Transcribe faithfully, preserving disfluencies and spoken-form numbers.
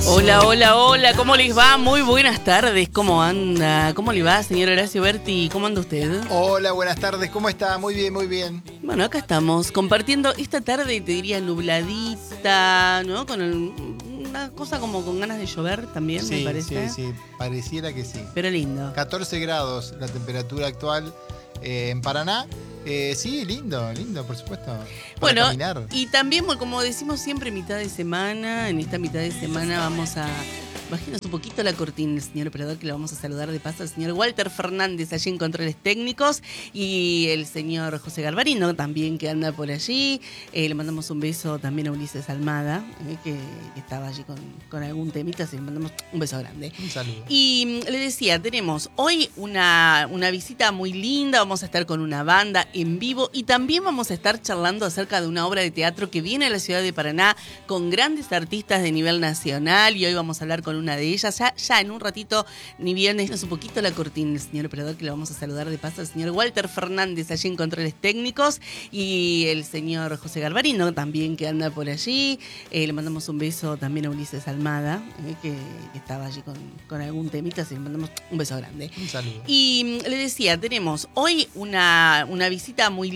Hola, hola, hola, ¿cómo les va? Muy buenas tardes, ¿cómo anda? ¿Cómo le va, señor Horacio Berti? ¿Cómo anda usted? Hola, buenas tardes, ¿cómo está? Muy bien, muy bien. Bueno, acá estamos compartiendo esta tarde, te diría nubladita, ¿no? Con el- una cosa como con ganas de llover también, me Sí, parece. sí, sí, pareciera que sí. Pero lindo. catorce grados la temperatura actual eh, en Paraná. Eh, sí, lindo, lindo, por supuesto. Para Bueno, caminar. y también, como decimos siempre, mitad de semana, en esta mitad de semana vamos a... Bajemos un poquito la cortina, el señor operador, que le vamos a saludar de paso al señor Walter Fernández, allí en Controles Técnicos, y el señor José Garbarino también, que anda por allí. Eh, le mandamos un beso también a Ulises Almada, eh, que, que estaba allí con, con algún temita, así le mandamos un beso grande. Un saludo. Y mm, le decía, tenemos hoy una, una visita muy linda, vamos a estar con una banda en vivo y también vamos a estar charlando acerca de una obra de teatro que viene a la ciudad de Paraná con grandes artistas de nivel nacional, y hoy vamos a hablar con una de ellas. Ya, ya en un ratito, ni bien es un poquito la cortina, el señor operador, que le vamos a saludar de paso al señor Walter Fernández, allí en Controles Técnicos, y el señor José Garbarino también, que anda por allí. Eh, le mandamos un beso también a Ulises Almada, eh, que, que estaba allí con, con algún temita, así le mandamos un beso grande. Un saludo. Y mm, le decía, tenemos hoy una, una visita muy